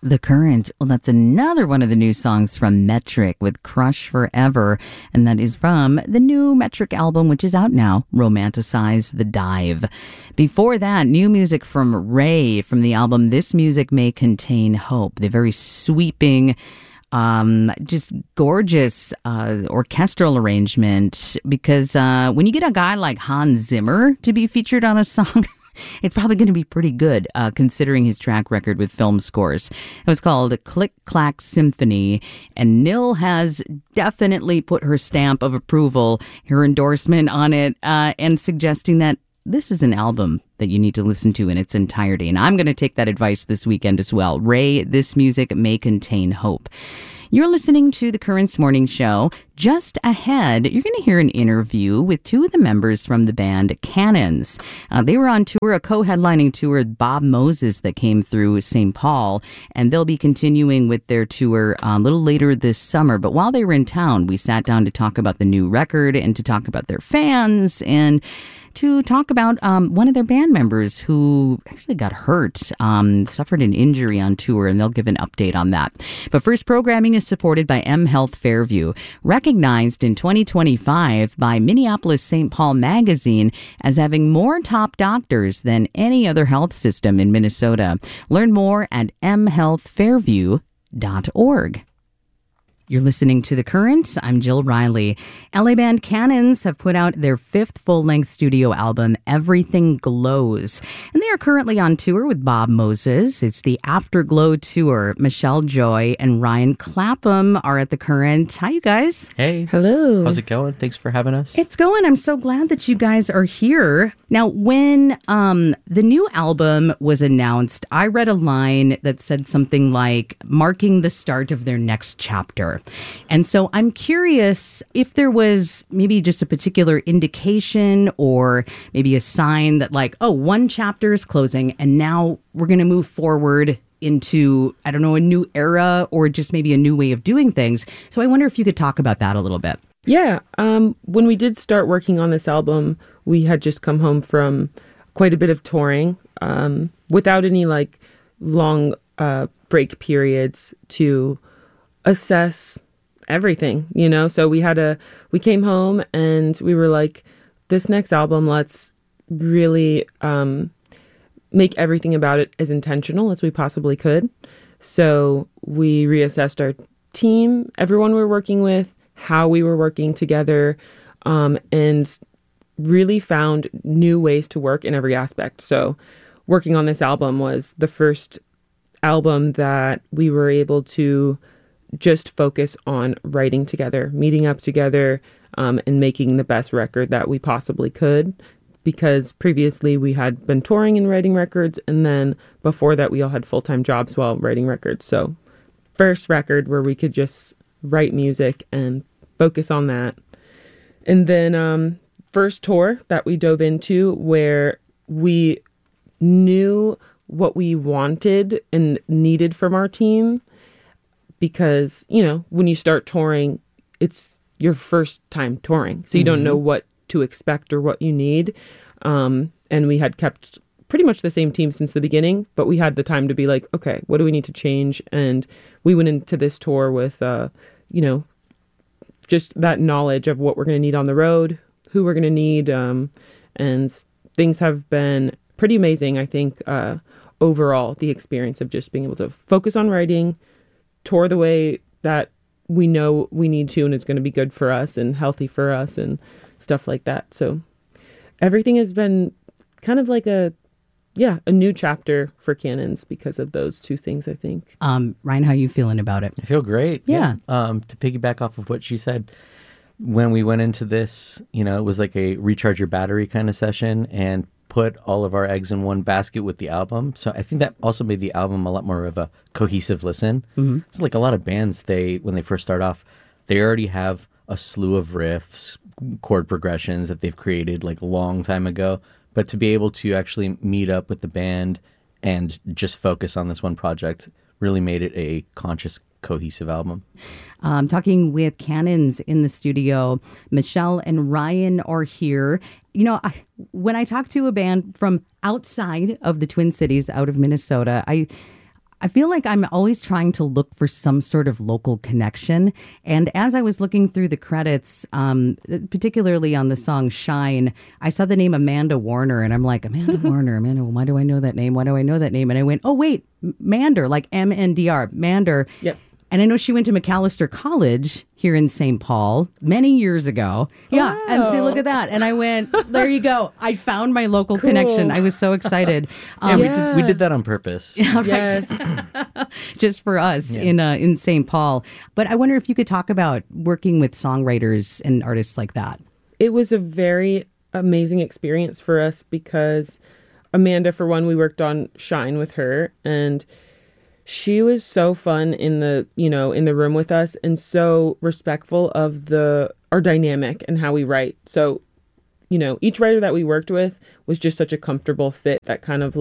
The Current. Well, that's another one of the new songs from Metric with Crush Forever. And that is from the new Metric album, which is out now, Romanticize the Dive. Before that, new music from Ray from the album This Music May Contain Hope. The very sweeping, just gorgeous orchestral arrangement. Because when you get a guy like Hans Zimmer to be featured on a song, it's probably going to be pretty good, considering his track record with film scores. It was called Click Clack Symphony, and Nil has definitely put her stamp of approval, her endorsement on it, and suggesting that this is an album that you need to listen to in its entirety. And I'm going to take that advice this weekend as well. Ray, This Music May Contain Hope. You're listening to The Currents Morning Show. Just ahead, you're going to hear an interview with two of the members from the band Cannons. They were on tour, a co-headlining tour with Bob Moses that came through St. Paul, and they'll be continuing with their tour a little later this summer. But while they were in town, we sat down to talk about the new record and to talk about their fans and to talk about one of their band members who actually got hurt, suffered an injury on tour, and they'll give an update on that. But first, programming is supported by M Health Fairview, recognized in 2025 by Minneapolis-St. Paul Magazine as having more top doctors than any other health system in Minnesota. Learn more at mhealthfairview.org. You're listening to The Current. I'm Jill Riley. LA band Cannons have put out their fifth full-length studio album, Everything Glows. And they are currently on tour with Bob Moses. It's the Afterglow Tour. Michelle Joy and Ryan Clapham are at The Current. Hi, you guys. Hey. Hello. How's it going? Thanks for having us. It's going. I'm so glad that you guys are here. Now, when the new album was announced, I read a line that said something like, marking the start of their next chapter. And so I'm curious if there was maybe just a particular indication or maybe a sign that like, oh, one chapter is closing and now we're going to move forward into, I don't know, a new era or just maybe a new way of doing things. So I wonder if you could talk about that a little bit. Yeah. When we did start working on this album, we had just come home from quite a bit of touring without any like long break periods to assess everything, you know? So we came home and we were like, this next album, let's really make everything about it as intentional as we possibly could. So we reassessed our team, everyone we're working with, how we were working together, and really found new ways to work in every aspect. So working on this album was the first album that we were able to just focus on writing together, meeting up together, and making the best record that we possibly could. Because previously we had been touring and writing records, and then before that we all had full-time jobs while writing records. So first record where we could just write music and focus on that. And then first tour that we dove into where we knew what we wanted and needed from our team. Because, you know, when you start touring, it's your first time touring. So you don't know what to expect or what you need. And we had kept pretty much the same team since the beginning, but we had the time to be like, okay, what do we need to change? And we went into this tour with, you know, just that knowledge of what we're going to need on the road, who we're going to need. And things have been pretty amazing, I think, overall, the experience of just being able to focus on writing, tour the way that we know we need to and it's going to be good for us and healthy for us and stuff like that. So everything has been kind of like a new chapter for Cannons because of those two things, I think. Ryan, how are you feeling about it? I feel great. Yeah. To piggyback off of what she said, when we went into this, you know, it was like a recharge your battery kind of session and put all of our eggs in one basket with the album. So I think that also made the album a lot more of a cohesive listen. Mm-hmm. It's like a lot of bands, when they first start off, they already have a slew of riffs, chord progressions that they've created like a long time ago. But to be able to actually meet up with the band and just focus on this one project really made it a conscious, cohesive album. Talking with Cannons in the studio, Michelle and Ryan are here. You know, when I talk to a band from outside of the Twin Cities, out of Minnesota, I I feel like I'm always trying to look for some sort of local connection. And as I was looking through the credits, particularly on the song Shine, I saw the name Amanda Warner. And I'm like, Amanda Warner, Amanda, why do I know that name? Why do I know that name? And I went, oh, wait, Mander, like MNDR, Mander. Yep. And I know she went to Macalester College here in St. Paul many years ago. Yeah. Wow. And see, look at that. And I went, there you go. I found my local connection. I was so excited. We did that on purpose. Yes. Just for us in St. Paul. But I wonder if you could talk about working with songwriters and artists like that. It was a very amazing experience for us because Amanda, for one, we worked on Shine with her, and she was so fun in the room with us and so respectful of our dynamic and how we write. So, each writer that we worked with was just such a comfortable fit that kind of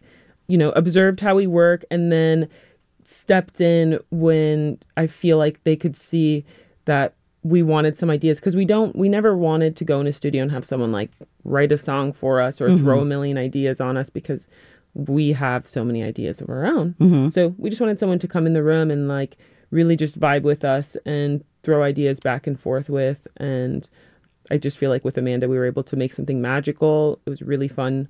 observed how we work and then stepped in when I feel like they could see that we wanted some ideas, because we never wanted to go in a studio and have someone write a song for us or throw a million ideas on us, because we have so many ideas of our own. So we just wanted someone to come in the room and really just vibe with us and throw ideas back and forth with. And I just feel like with Amanda, we were able to make something magical. It was a really fun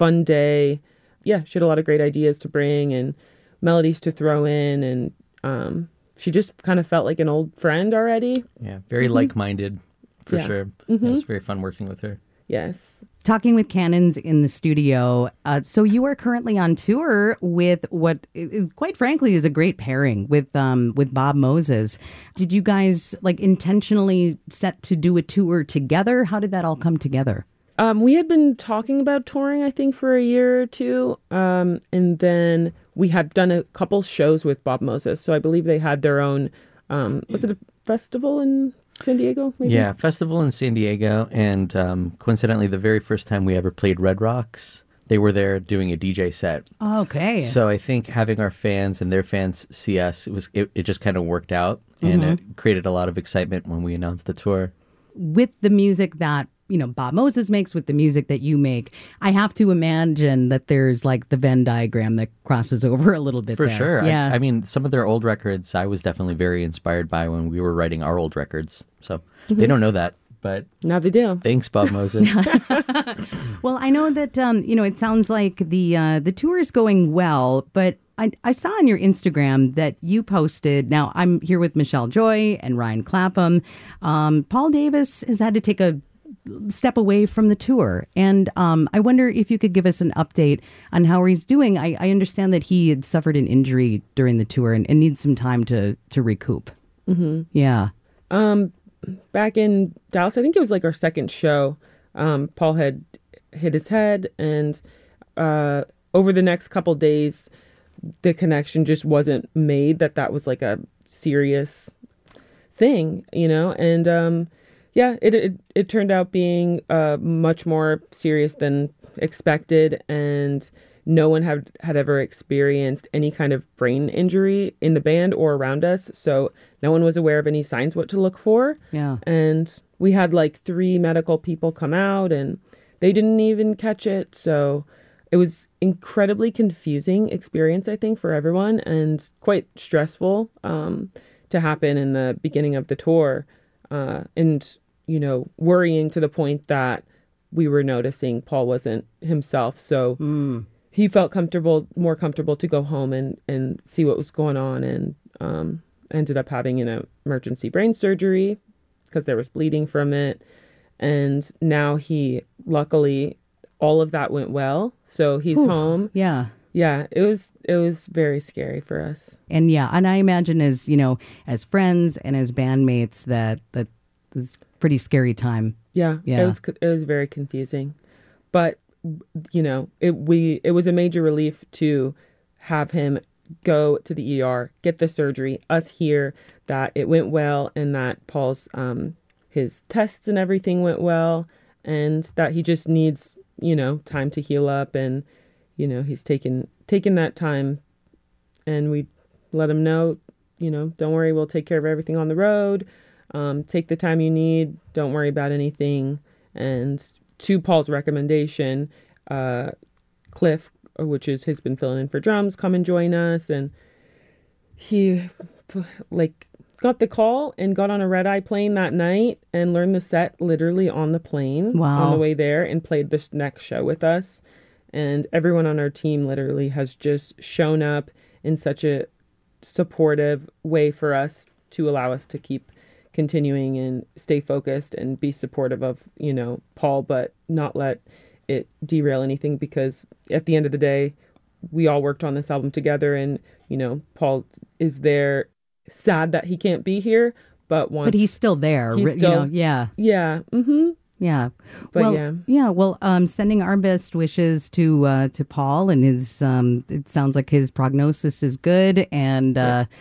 day. Yeah, she had a lot of great ideas to bring and melodies to throw in. And she just kind of felt like an old friend already. Yeah, very like-minded for sure. It was very fun working with her. Yes. Talking with Cannons in the studio. So you are currently on tour with what, quite frankly, is a great pairing with Bob Moses. Did you guys intentionally set to do a tour together? How did that all come together? We had been talking about touring, I think, for a year or two. And then we had done a couple shows with Bob Moses. So I believe they had their own, was it a festival in San Diego, maybe? Yeah, festival in San Diego. And coincidentally, the very first time we ever played Red Rocks, they were there doing a DJ set. Okay. So I think having our fans and their fans see us, it just kind of worked out. And it created a lot of excitement when we announced the tour. With the music that Bob Moses makes, with the music that you make, I have to imagine that there's the Venn diagram that crosses over a little bit For there. sure. Yeah. I mean, some of their old records, I was definitely very inspired by when we were writing our old records. So they don't know that, but Now they do. thanks, Bob Moses. Well, I know that, it sounds like the tour is going well, but I saw on your Instagram that you posted, now I'm here with Michelle Joy and Ryan Clapham. Paul Davis has had to take a step away from the tour. And I wonder if you could give us an update on how he's doing. I understand that he had suffered an injury during the tour and needs some time to recoup. Yeah. Back in Dallas, I think it was our second show, Paul had hit his head, and over the next couple days, the connection just wasn't made that was a serious thing, and yeah, it turned out being much more serious than expected, and no one had ever experienced any kind of brain injury in the band or around us, so no one was aware of any signs what to look for. Yeah. And we had 3 medical people come out, and they didn't even catch it, so it was incredibly confusing experience, I think, for everyone, and quite stressful to happen in the beginning of the tour, and worrying to the point that we were noticing Paul wasn't himself. So he felt more comfortable to go home and see what was going on, and ended up having an emergency brain surgery because there was bleeding from it. And now luckily, all of that went well. So he's home. Yeah. Yeah, it was very scary for us. And I imagine as friends and as bandmates that was a pretty scary time. Yeah. It was very confusing. But it was a major relief to have him go to the ER, get the surgery, us hear that it went well, and that Paul's his tests and everything went well, and that he just needs time to heal up, and he's taken that time, and we let him know, don't worry, we'll take care of everything on the road. Take the time you need. Don't worry about anything. And to Paul's recommendation, Cliff which is has been filling in for drums, come and join us. And he like got the call and got on a red-eye plane that night and learned the set literally on the plane Wow. on the way there and played this next show with us. And everyone on our team literally has just shown up in such a supportive way for us to allow us to keep continuing and stay focused and be supportive of, Paul, but not let it derail anything, because at the end of the day, we all worked on this album together, and, Paul is there, sad that he can't be here, but he's still there. He's still, yeah. Yeah. Mm-hmm. Yeah. But well, yeah. Well, sending our best wishes to Paul, and his it sounds like his prognosis is good, and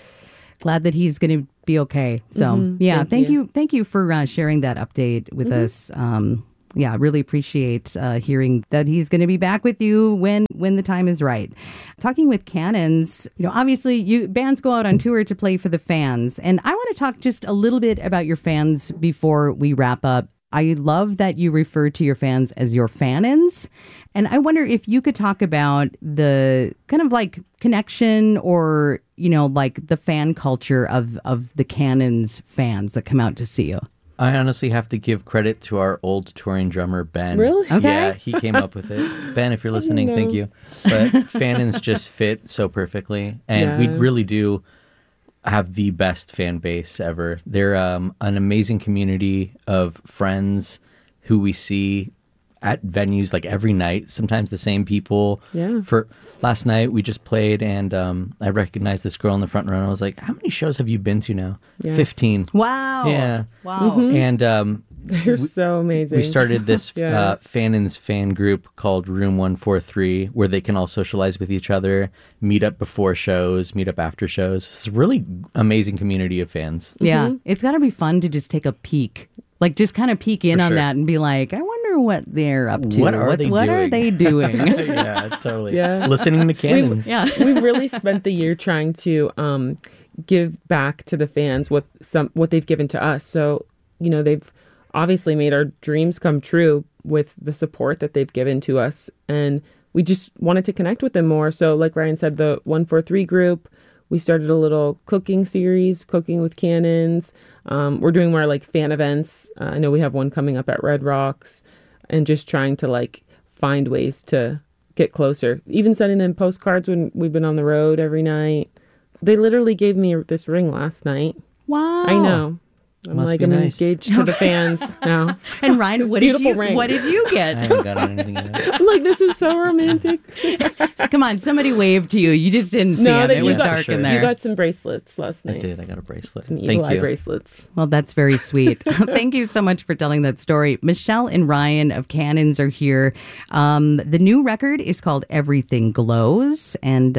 glad that he's going to be okay. So thank you for sharing that update with us. Yeah, really appreciate hearing that he's going to be back with you when the time is right. Talking with Cannons, obviously bands go out on tour to play for the fans, and I want to talk just a little bit about your fans before we wrap up. I love that you refer to your fans as your fanins. And I wonder if you could talk about the kind of like connection or, like the fan culture of the Cannons fans that come out to see you. I honestly have to give credit to our old touring drummer, Ben. Really? Okay. Yeah, he came up with it. Ben, if you're listening, thank you. But fanins just fit so perfectly. And we really do have the best fan base ever. They're an amazing community of friends who we see at venues like every night, sometimes the same people. Yeah. For last night, we just played, and I recognized this girl in the front row, and I was like, how many shows have you been to now? Yes. 15. Wow. Yeah. Wow. And They're so amazing. we started this Yeah. Fanins fan group called Room 143, where they can all socialize with each other, meet up before shows, meet up after shows. It's a really amazing community of fans. Yeah. It's got to be fun to just take a peek. Like, just kind of peek in For on sure. that and be like, I wonder what they're up to. What are they What are doing? they doing? Yeah, totally. Yeah. Listening to Cannons. Yeah. We've really spent the year trying to give back to the fans what they've given to us. So, they've obviously made our dreams come true with the support that they've given to us. And we just wanted to connect with them more. So like Ryan said, the 143 group, we started a little cooking series, Cooking with Cannons. We're doing more like fan events. I know we have one coming up at Red Rocks, and just trying to like find ways to get closer. Even sending them postcards when we've been on the road every night. They literally gave me this ring last night. Wow. I know. I'm Must like, be I'm nice. engaged to the fans now. And Ryan, what beautiful ring. did you I get? haven't got anything yet. I'm like, this is so romantic. Come on, somebody waved to you. You just didn't see him. they- It was you got- dark sure. in You there. You got some bracelets last I night. did. I got a bracelet. Some Thank evil eye you. bracelets. Well, that's very sweet. Thank you so much for telling that story. Michelle and Ryan of Cannons are here. The new record is called Everything Glows. And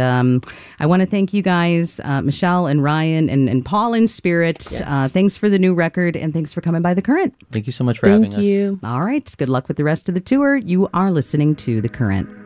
I want to thank you guys, Michelle and Ryan and Paul in spirit. Yes. Thanks for the new record, and thanks for coming by The Current. Thank you so much for having Thank us. you. All right. Good luck with the rest of the tour. You are listening to The Current.